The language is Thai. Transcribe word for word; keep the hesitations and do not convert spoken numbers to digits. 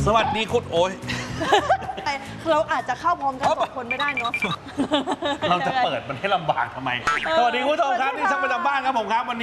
สวัสดีคุณโอ้ยเราอาจจะเข้าพร้อมกันสองคนไม่ได้เนาะเราจะเปิดมันให้ลำบากทำไม สวัสดีคุณผู้ชมครับนี่ช่างประจำบ้านครับผมครับวันนี้